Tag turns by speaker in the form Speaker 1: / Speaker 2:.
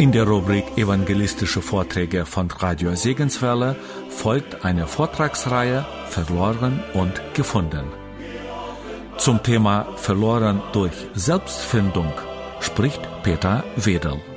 Speaker 1: In der Rubrik Evangelistische Vorträge von Radio Segenswelle folgt eine Vortragsreihe Verloren und gefunden. Zum Thema Verloren durch Selbstfindung spricht Peter Wedel.